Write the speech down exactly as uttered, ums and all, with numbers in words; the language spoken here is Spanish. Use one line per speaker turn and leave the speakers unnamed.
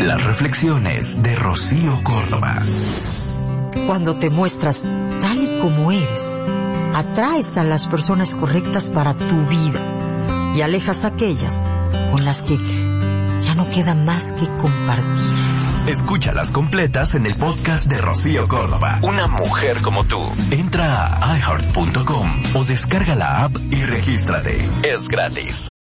Las reflexiones de Rocío Córdoba.
Cuando te muestras tal y como eres, atraes a las personas correctas para tu vida y alejas a aquellas con las que ya no queda más que compartir.
Escúchalas completas en el podcast de Rocío Córdoba. Una mujer como tú. Entra a i heart punto com o descarga la app y regístrate. Es gratis.